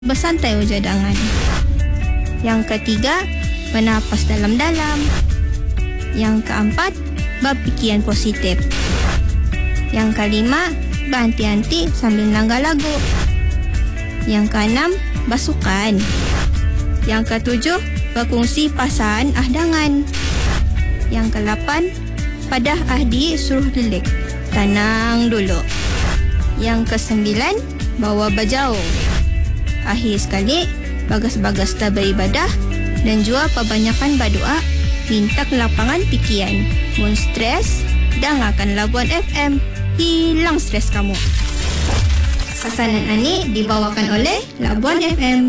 bersantai wajadangan. Yang ketiga, bernapas dalam-dalam. Yang keempat, berfikiran positif. Yang kelima, berhenti-henti sambil melanggar lagu. Yang keenam, bersukan. Yang ketujuh, berkongsi perasaan ahdangan. Yang ke-8, padah ahdi suruh delik. Tenang dulu. Yang ke-9, bawa berjauh. Akhir sekali, bagas-bagas tak beribadah dan juga perbanyakan berdoa, minta kelapangan fikiran. Mun stres, dengarkan Labuan FM. Hilang stres kamu. Pesanan ini dibawakan oleh Labuan FM.